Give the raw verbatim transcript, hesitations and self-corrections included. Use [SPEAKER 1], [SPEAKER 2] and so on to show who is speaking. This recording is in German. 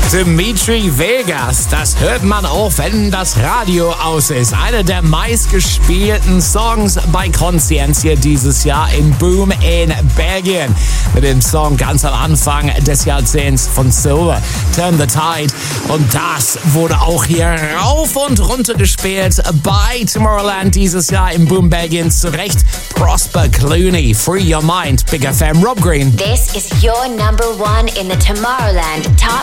[SPEAKER 1] Dimitri Vegas, das hört man auch, wenn das Radio aus ist. Einer der meistgespielten Songs bei Conscientia dieses Jahr in Boom in Belgien. Mit dem Song ganz am Anfang des Jahrzehnts von Silver, Turn the Tide. Und das wurde auch hier rauf und runter gespielt bei Tomorrowland dieses Jahr in Boom Belgien. Zu Recht Prosper Clooney, Free Your Mind, Big F M, Rob Green.
[SPEAKER 2] This is your number one in the Tomorrowland Top